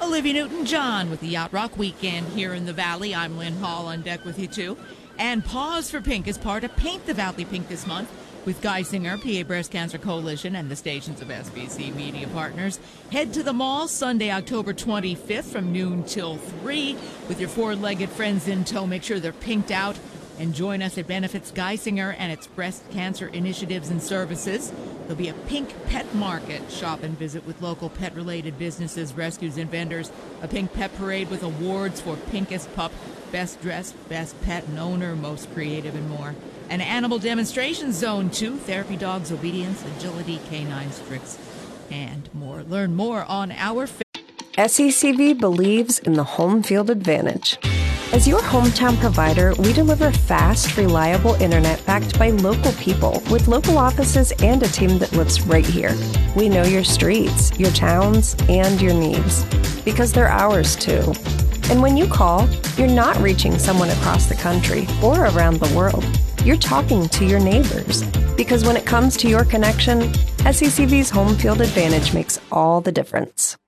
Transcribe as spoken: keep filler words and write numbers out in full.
Olivia Newton-John with the Yacht Rock Weekend here in the Valley. I'm Lynn Hall on deck with you, too. And Pause for Pink is part of Paint the Valley Pink this month with Geisinger, P A Breast Cancer Coalition, and the stations of S B C Media Partners. Head to the mall Sunday, October twenty-fifth from noon till three with your four-legged friends in tow. Make sure they're pinked out. And join us. It benefits Geisinger and its breast cancer initiatives and services. There'll be a pink pet market. Shop and visit with local pet-related businesses, rescues, and vendors. A pink pet parade with awards for pinkest pup, best dressed, best pet and owner, most creative, and more. An animal demonstration zone, too. Therapy dogs, obedience, agility, canines, tricks, and more. Learn more on our... S E C V believes in the home field advantage. As your hometown provider, we deliver fast, reliable internet backed by local people with local offices and a team that lives right here. We know your streets, your towns, and your needs because they're ours too. And when you call, you're not reaching someone across the country or around the world. You're talking to your neighbors because when it comes to your connection, S E C V's home field advantage makes all the difference.